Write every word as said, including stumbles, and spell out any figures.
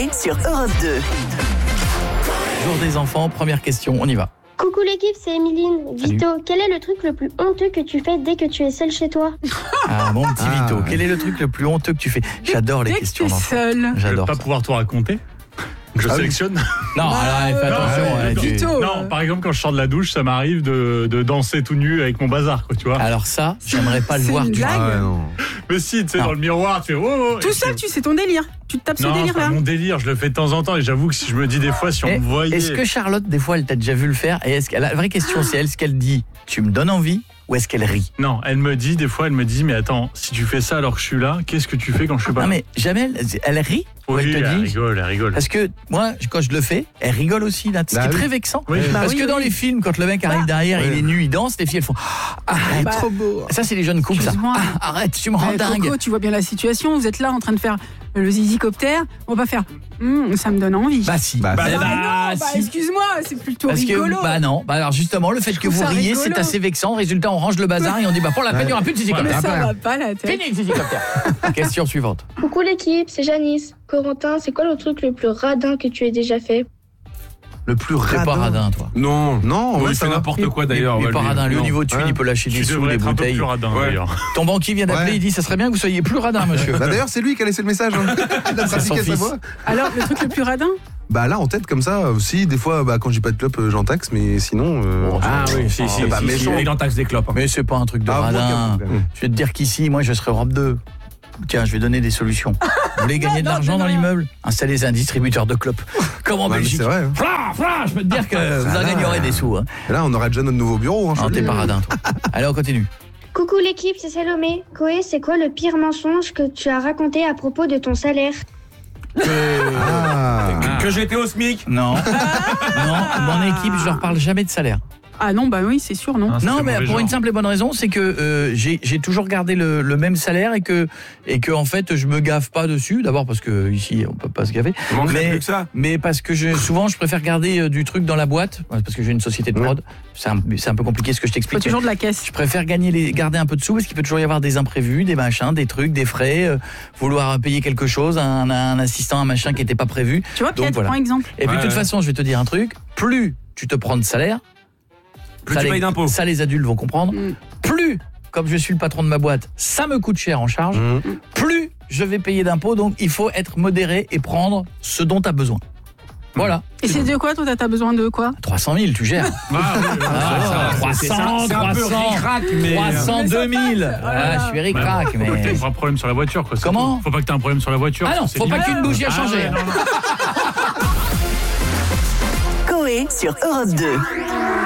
Coé sur Europe deux. Jour des enfants, première question, on y va. Coucou l'équipe, c'est Emeline. Vito, quel est le truc le plus honteux que tu fais dès que tu es seule chez toi? Ah, mon petit Ah. Vito, quel est le truc le plus honteux que tu fais? J'adore les Dès que questions t'es d'enfants. seul. Je vais J'adore pas ça. pouvoir tout raconter. Je Ah oui. sélectionne. Non, Bah, alors, fais euh, attention. non, ouais, non, tu- Vito. Non, par exemple, quand je sors de la douche, ça m'arrive de, de danser tout nu avec mon bazar, quoi, tu vois. Alors ça, j'aimerais pas le C'est voir une du tout. blague. Ah ouais, non. Mais si, tu sais, Non. dans le miroir, tu fais oh, oh, Tout et ça, puis- tu sais ton délire. Tu te tapes ce Non, c'est délire pas là. mon délire, je le fais de temps en temps et j'avoue que si je me dis des fois, si on Eh, me voyait. Est-ce que Charlotte, des fois, elle t'a déjà vu le faire? Et est-ce qu'elle, la vraie question, c'est est-ce qu'elle dit tu me donnes envie ou est-ce qu'elle rit? Non, elle me dit, des fois, elle me dit, mais attends, si tu fais ça alors que je suis là, qu'est-ce que tu fais quand je suis pas Non, là? mais jamais elle, elle rit ou Oui, elle te elle dit. rigole, elle rigole. Parce que moi, quand je le fais, elle rigole aussi, là. Ce Bah qui est oui. très vexant. Oui. Bah Parce oui, que dans oui. les films, quand le mec arrive derrière, Ouais. il est nu, il danse, les filles, elles font arrête. Bah, Trop beau. Ça, c'est les jeunes couples, ça. Excuse-moi. Ah, arrête, tu me rends Eh, dingue. Coco, tu vois bien la situation. Vous êtes là en train de faire le zizicoptère. On va faire. Hum, ça me donne envie. Bah si. Bah, Eh Ah bah, non, bah, si. excuse-moi, c'est plutôt Parce rigolo. que, bah non, bah alors justement, le fait Je que trouve vous ça riez, rigolo. c'est assez vexant. Résultat, on range le bazar et on dit, bah pour la peine, il n'y aura plus de Mais zizicoptère. ça Après. va pas la tête. Fini le zizicoptère. Question suivante. Coucou l'équipe, c'est Janice. Corentin, c'est quoi le truc le plus radin que tu aies déjà fait? Le plus T'es pas radin. radin, toi. Non, Non, ouais, ouais, il ça fait va. n'importe quoi d'ailleurs. Il est ouais, pas lui. radin. Lui, au Non. niveau de thunes, Ouais. il peut lâcher Tu des sous, devrais des être un peu bouteilles. plus radin Ouais. d'ailleurs. Ton banquier vient d'appeler, Ouais. il dit, ça serait bien que vous soyez plus radin, monsieur. Bah d'ailleurs, c'est lui qui a laissé le message. Hein. Il a C'est son pratiqué sa fils. voix. Alors, le truc le plus radin. Bah là, en tête, comme ça, aussi, des fois, bah, quand j'ai pas de clope, euh, j'en taxe, mais sinon. euh, Oh, Ah oui, si, si, c'est pas si, si, méchant. il en taxe des clopes. hein. Mais c'est pas un truc de Ah, moi, radin. quand même. Je vais te dire qu'ici, moi, je serai Europe deux. Tiens, je vais donner des solutions. Vous voulez gagner de non, l'argent non, dans non. l'immeuble? Installez un distributeur de clopes. Comme en Ouais, mais Belgique. c'est vrai. Hein. Fla, fla, je peux te dire que vous en va. gagnerez des sous. Hein. Là, on aura déjà notre nouveau bureau. Hein, Non, je t'es te pas le dis. radin, toi. Allez, on continue. Coucou l'équipe, c'est Salomé. Coé, c'est quoi le pire mensonge que tu as raconté à propos de ton salaire? Ah. Que j'étais au SMIC. Non. Non, mon équipe, je leur parle jamais de salaire. Ah non, bah oui, c'est sûr, non. Ah, ça Non, fait mais mauvais pour genre. une simple et bonne raison, c'est que euh, j'ai j'ai toujours gardé le, le même salaire et que et que en fait je me gaffe pas dessus. D'abord parce que ici on peut pas se gaver, Il manquerait mais plus que ça. mais parce que je, souvent je préfère garder euh, du truc dans la boîte parce que j'ai une société de prod. C'est un, c'est un peu compliqué ce que je Faut t'explique. toujours de la caisse. Je préfère gagner les, garder un peu de sous parce qu'il peut toujours y avoir des imprévus, des machins, des trucs, des frais, euh, vouloir payer quelque chose, un, un assistant, un machin qui n'était pas prévu. Tu vois, Donc, Pierre, voilà. prends exemple. Et puis Ouais, de toute ouais. façon, je vais te dire un truc, plus tu te prends de salaire, Plus ça, tu les, payes d'impôts. ça les adultes vont comprendre, Mm. plus, comme je suis le patron de ma boîte, ça me coûte cher en charge, Mmh. plus je vais payer d'impôts, donc il faut être modéré et prendre ce dont tu as besoin. Voilà. Et c'est de quoi, toi, t'as besoin de quoi? trois cent mille, tu gères. Ah, oui, oui, Ah, ça, trois c'est- cents, C'est un peu trois cents, ric-rac, mais. trois cent deux mille. Ah, je suis ric-rac, Faut pas que mais... t'aies un problème sur la voiture, quoi. c'est Comment tout. Faut pas que t'aies un problème sur la voiture. Ah non, c'est faut pas limite. qu'une bougie a Ah changé. ouais, non, non. Coé sur Europe deux.